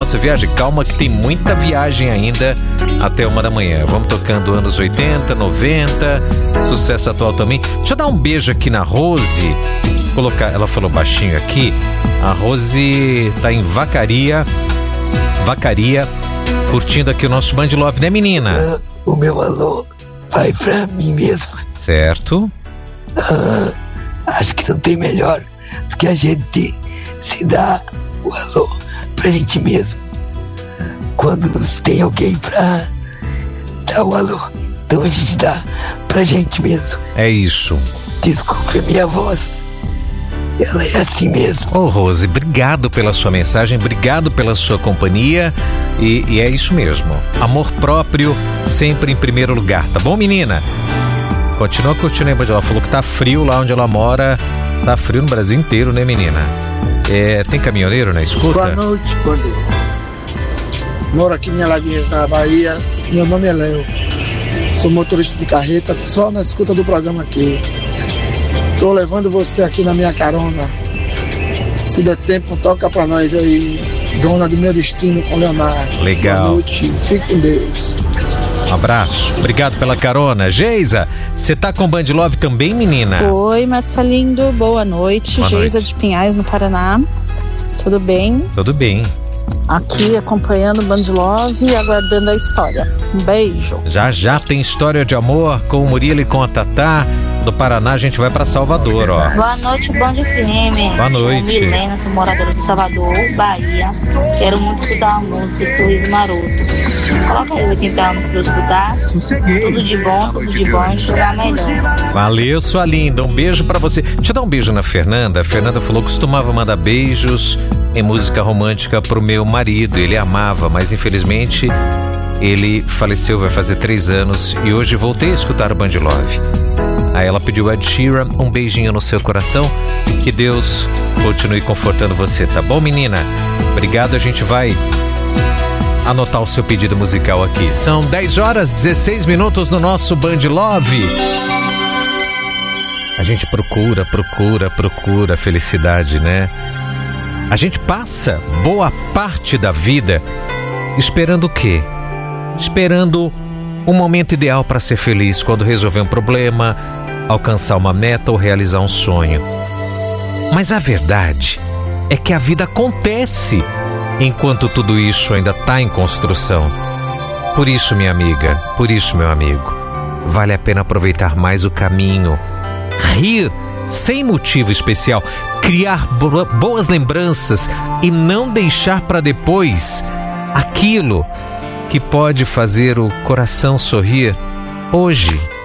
nossa viagem. Calma que tem muita viagem ainda até 1 da manhã. Vamos tocando anos 80, 90, sucesso atual também. Deixa eu dar um beijo aqui na Rose. Ela falou baixinho aqui. A Rose tá em Vacaria, curtindo aqui o nosso Band Love, né, menina? O meu alô vai pra mim mesmo. Certo. Acho que não tem melhor do que a gente se dá o alô pra gente mesmo. Quando tem alguém pra dar o alô, então a gente dá pra gente mesmo. É isso. Desculpe a minha voz. Ela é assim mesmo. Ô, Rose, obrigado pela sua mensagem, obrigado pela sua companhia. E é isso mesmo. Amor próprio sempre em primeiro lugar, tá bom, menina? Continua curtindo aí, ela falou que tá frio lá onde ela mora. Tá frio no Brasil inteiro, né, menina? Tem caminhoneiro na escuta? Boa noite, quando moro aqui em Alagoinhas, na Bahia. Meu nome é Léo. Sou motorista de carreta, só na escuta do programa aqui. Tô levando você aqui na minha carona. Se der tempo, toca pra nós aí. Dona do Meu Destino com Leonardo. Legal. Boa noite, fique com Deus. Um abraço, obrigado pela carona. Geisa, você tá com Band Love também, menina? Oi, Marcelindo, boa noite. Boa Geisa noite. de Pinhais, no Paraná. Tudo bem? Tudo bem. Aqui acompanhando o Band Love e aguardando a história. Um beijo. Já tem história de amor com o Murilo e com a Tatá. Do Paraná a gente vai pra Salvador, ó. Boa noite, Band FM. Boa noite. Sou Milena, sou moradora de Salvador, Bahia. Quero muito escutar a música Sorriso Maroto. Coloca aí 80 anos pra eu escutar. Tudo de bom e jogar melhor. Valeu, sua linda. Um beijo pra você. Deixa eu dar um beijo na Fernanda. A Fernanda falou que costumava mandar beijos em música romântica pro meu marido. Ele amava, mas infelizmente ele faleceu, vai fazer 3 anos. E hoje voltei a escutar o Band Love. Aí ela pediu Ed Sheeran, um beijinho no seu coração. Que Deus continue confortando você, tá bom, menina? Obrigado, a gente vai anotar o seu pedido musical aqui. São 10 horas 16 minutos no nosso Band Love. A gente procura felicidade, né? A gente passa boa parte da vida esperando o quê? Esperando um momento ideal para ser feliz, quando resolver um problema, alcançar uma meta ou realizar um sonho. Mas a verdade é que a vida acontece enquanto tudo isso ainda está em construção. Por isso, minha amiga, por isso, meu amigo, vale a pena aproveitar mais o caminho, rir sem motivo especial, criar boas lembranças e não deixar para depois aquilo que pode fazer o coração sorrir hoje.